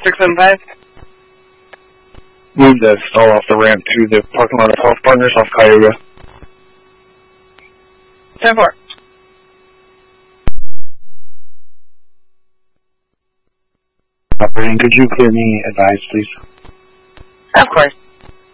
675. Move the stall off the ramp to the parking lot of Health Partners off Cuyahoga. 10-4. Operating, could you clear me advise, please? Of course.